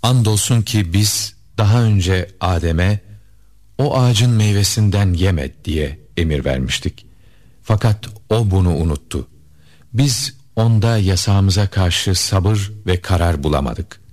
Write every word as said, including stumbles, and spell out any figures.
Andolsun ki biz daha önce Adem'e o ağacın meyvesinden yeme diye emir vermiştik. Fakat o bunu unuttu. Biz onda yasağımıza karşı sabır ve karar bulamadık.